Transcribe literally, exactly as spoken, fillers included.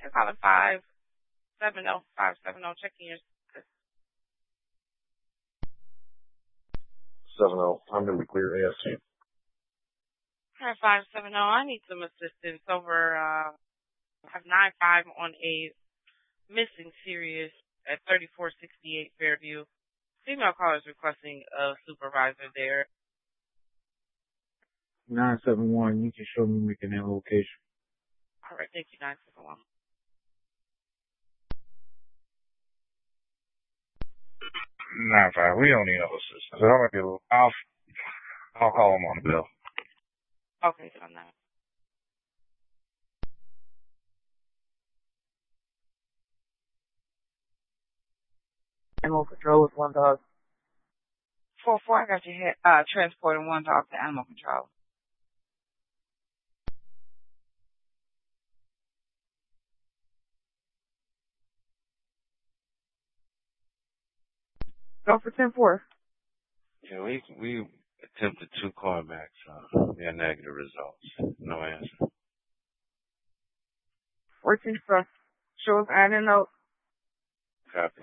you're calling five seven zero five seven zero. Checking your status. seven zero. I'm going to be clear A S T. Alright, five seven zero. I need some assistance over, uh, I have nine five on a missing Sirius at thirty-four sixty-eight Fairview. Female caller is requesting a supervisor there. nine seven one, you can show me making that location. Alright, thank you, nine seven one. nine five, we don't need no assistance. I'll, I'll, I'll call him on the bill. Okay, done that. Animal control with one dog. four four, I got you hit, uh, transporting one dog to animal control. Go for ten four. Yeah, we we attempted two callbacks. Uh, we had negative results. No answer. fourteen plus. Show us adding note. Copy.